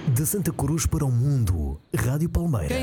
De Santa Cruz para o mundo, Rádio Palmeira.